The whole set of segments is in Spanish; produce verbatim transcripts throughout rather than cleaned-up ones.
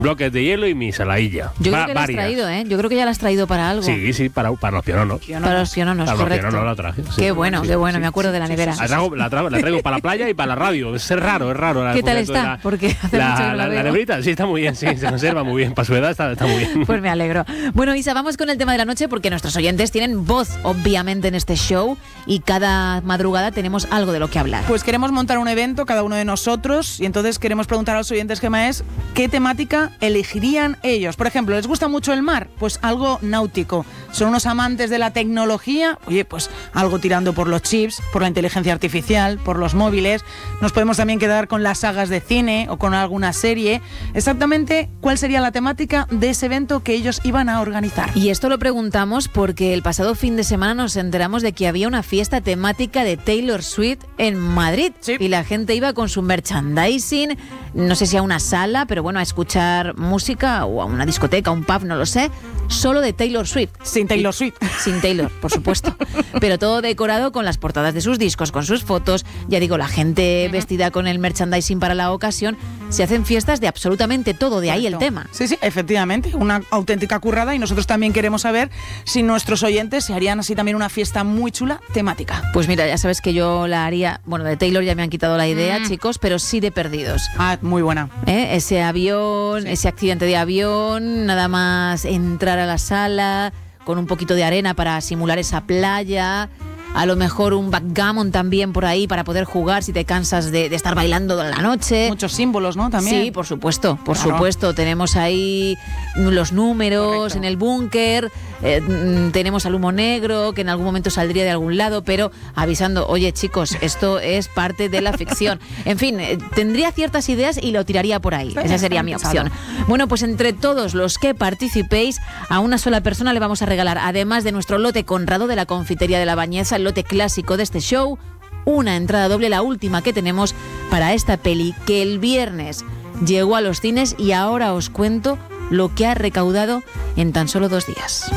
bloques de hielo y mi saladilla. Yo creo Va, que la has varias. traído, ¿eh? Yo creo que ya la has traído para algo. Sí, sí, para, para los piononos. Para los piononos, Para los correcto. piononos la traje. Sí. Qué bueno, Sí, qué bueno, sí, me acuerdo sí, de la sí, nevera. sí. La, traigo, la, traigo, la traigo para la playa y para la radio. Es raro, es raro. ¿Qué tal está? La, Porque hace la, mucho que no la la, la veo. neverita, sí, está muy bien, sí, se conserva muy bien. Para su edad está, está muy bien. Pues me alegro. Bueno, Isa, vamos con el tema de la noche porque nuestros oyentes tienen voz, obviamente, en este show y cada madrugada tenemos algo de lo que hablar. Pues queremos montar un evento, cada uno de nosotros, y entonces queremos preguntar a los oyentes, Gemma, es ¿qué temática elegirían ellos? Por ejemplo, ¿les gusta mucho el mar? Pues algo náutico. ¿Son unos amantes de la tecnología? Oye, pues algo tirando por los chips, por la inteligencia artificial, por los móviles. Nos podemos también quedar con las sagas de cine o con alguna serie. Exactamente, ¿cuál sería la temática de ese evento que ellos iban a organizar? Y esto lo preguntamos porque el pasado fin de semana nos enteramos de que había una fiesta temática de Taylor Swift en Madrid. Sí. Y la gente iba con su merchandising, no sé si a una sala, pero bueno, a escuchar música o a una discoteca, a un pub, no lo sé, solo de Taylor Swift. Sin Taylor Swift. Sin Taylor, por supuesto. Pero todo decorado con las portadas de sus discos, con sus fotos. Ya digo, la gente vestida con el merchandising para la ocasión. Se hacen fiestas de absolutamente todo, de ahí el tema. Sí, sí, efectivamente, una auténtica currada, y nosotros también queremos saber si nuestros oyentes se harían así también una fiesta muy chula temática. Pues mira, ya sabes que yo la haría, bueno, de Taylor ya me han quitado la idea, Mm. chicos, pero sí de Perdidos. Ah, muy buena. ¿Eh? Ese avión, Sí. ese accidente de avión, nada más entrar a la sala con un poquito de arena para simular esa playa. A lo mejor un backgammon también por ahí para poder jugar si te cansas de, de estar bailando toda la noche. Muchos símbolos, ¿no? También. Sí, por supuesto, por Claro. supuesto. Tenemos ahí los números. Correcto. En el búnker, eh, mm, tenemos al humo negro que en algún momento saldría de algún lado, pero avisando, oye chicos, esto es parte de la ficción. En fin, eh, tendría ciertas ideas y lo tiraría por ahí. Está Esa bien, sería está mi bien opción. Bueno, pues entre todos los que participéis, a una sola persona le vamos a regalar, además de nuestro lote Conrado de la Confitería de la Bañeza, el lote clásico de este show, una entrada doble, la última que tenemos para esta peli que el viernes llegó a los cines y ahora os cuento lo que ha recaudado en tan solo dos días.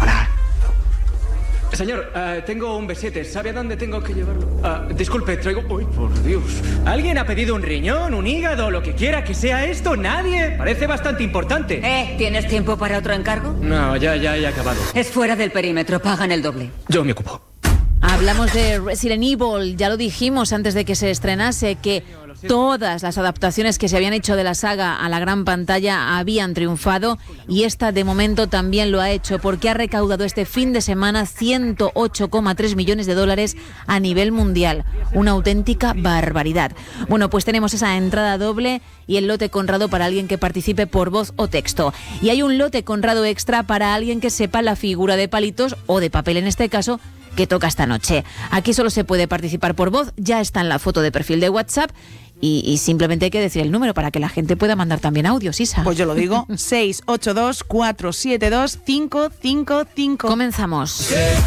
Señor, eh, tengo un besete. ¿Sabe a dónde tengo que llevarlo? Ah, disculpe, traigo... ¡Uy, por Dios! ¿Alguien ha pedido un riñón, un hígado, lo que quiera que sea esto? ¿Nadie? Parece bastante importante. Eh, ¿tienes tiempo para otro encargo? No, ya, ya he acabado. Es fuera del perímetro, pagan el doble. Yo me ocupo. Hablamos de Resident Evil, ya lo dijimos antes de que se estrenase, que todas las adaptaciones que se habían hecho de la saga a la gran pantalla habían triunfado y esta de momento también lo ha hecho porque ha recaudado este fin de semana ciento ocho coma tres millones de dólares a nivel mundial. Una auténtica barbaridad. Bueno, pues tenemos esa entrada doble y el lote Conrado para alguien que participe por voz o texto. Y hay un lote Conrado extra para alguien que sepa la figura de palitos o de papel en este caso, que toca esta noche. Aquí solo se puede participar por voz, ya está en la foto de perfil de WhatsApp y, y simplemente hay que decir el número para que la gente pueda mandar también audios, Isa. Pues yo lo digo, seis ocho dos, cuatro siete dos, cinco cinco cinco. Comenzamos.